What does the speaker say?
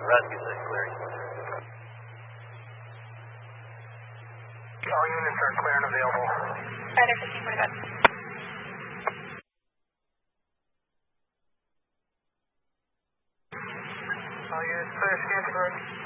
Rescue 6, clearing. All units are clear and available. Rider 1545. All units clear, scan for